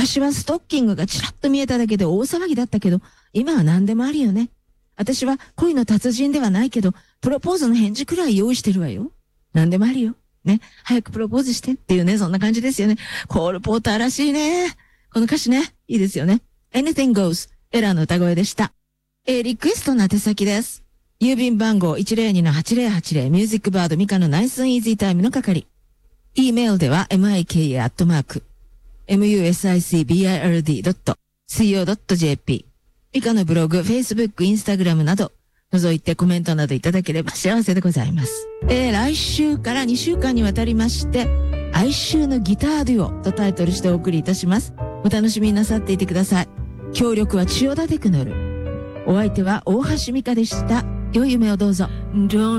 昔はストッキングがちらっと見えただけで大騒ぎだったけど、今は何でもあるよね。私は恋の達人ではないけど、プロポーズの返事くらい用意してるわよ。何でもあるよ。ね。早くプロポーズしてっていうね、そんな感じですよね。コールポーターらしいね。この歌詞ね、いいですよね。Anything Goes、エラーの歌声でした。リクエストの宛先です。郵便番号 102-8080 ミュージックバードミカのナイスイージータイムの係。E メールでは mika@musicbird.co.jp ミカのブログ、Facebook、Instagram など覗いてコメントなどいただければ幸せでございます。来週から2週間にわたりまして哀愁のギターデュオとタイトルしてお送りいたします。お楽しみになさっていてください。協力は千代田テクノル。お相手は大橋美香でした。良い夢をどうぞ。